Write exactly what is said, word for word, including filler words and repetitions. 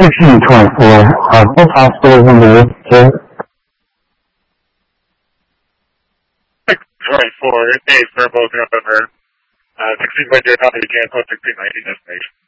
sixteen twenty-four, uh, both hospitals in the area. twenty-four, days for both November. Uh, sixteen twenty, copy the cancel, sixteen ninety destination.